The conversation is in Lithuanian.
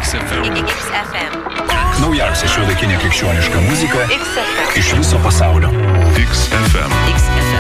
XFM. Naujausia šiuolaikinė krikščioniška muzika XFM. iš viso pasaulio. XFM. XFM.